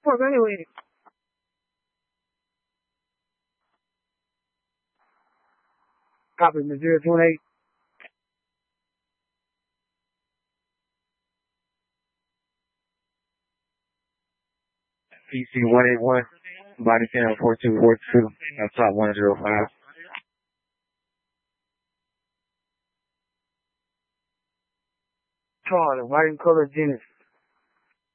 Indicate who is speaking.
Speaker 1: Fuck, anyway. Copy, Missouri 28. PC 181. Body cam 4242. Top 105. Charlie, white and color Genesis.